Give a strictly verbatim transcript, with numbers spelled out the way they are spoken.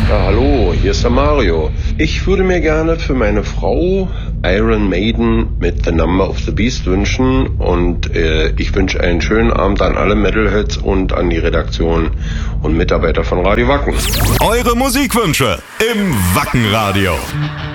Ja, hallo, hier ist der Mario. Ich würde mir gerne für meine Frau Iron Maiden mit The Number of the Beast wünschen und äh, ich wünsche einen schönen Abend an alle Metalheads und an die Redaktion und Mitarbeiter von Radio Wacken. Eure Musikwünsche im Wackenradio.